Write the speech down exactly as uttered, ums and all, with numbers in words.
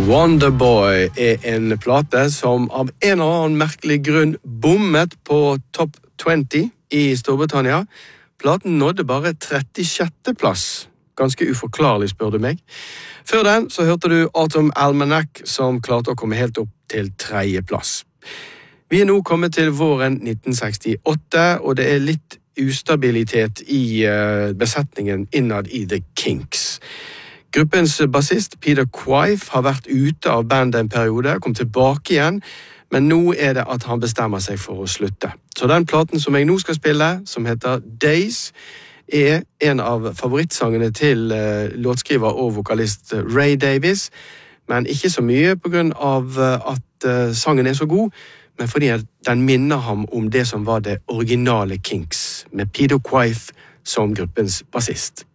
Wonderboy er en plate som av en eller annen merkelig grunn bommet på top twenty i Storbritannia. Platen nådde bare trettisjette plass. Ganske uforklarlig, spør du meg. Før den så hørte du Autumn Almanac, som klarte å komme helt opp til tredje plass. Vi er nå kommet til våren nitten sekstiåtte, og det er litt ustabilitet i uh, besetningen innad i The Kinks. Gruppens bassist Peter Quaife har vært ute av bandet en periode, kom tilbake igjen, men nå er det at han bestemmer seg for å slutte. Så den platen som jeg nå skal spille, som heter Days, er en av favorittsangene til uh, låtskriver og vokalist Ray Davies, men ikke så mye på grunn av uh, at uh, sangen er så god, men fordi den minner ham om det som var det originale Kinks, med Peter Quaife som gruppens bassist.